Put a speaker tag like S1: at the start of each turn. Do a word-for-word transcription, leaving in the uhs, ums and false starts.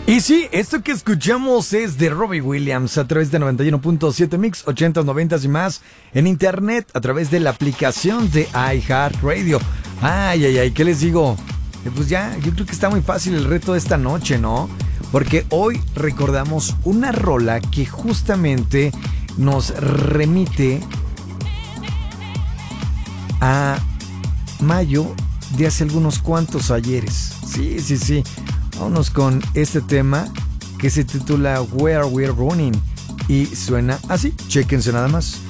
S1: Y sí, esto que escuchamos es de Robbie Williams a través de noventa y uno punto siete Mix, ochentas, noventas y más en internet a través de la aplicación de iHeartRadio. Ay, ay, ay, ¿qué les digo? Eh, pues ya, yo creo que está muy fácil el reto de esta noche, ¿no? Porque hoy recordamos una rola que justamente nos remite a mayo de hace algunos cuantos ayeres. Sí, sí, sí. Vámonos con este tema que se titula Where We're Running y suena así. Chéquense nada más.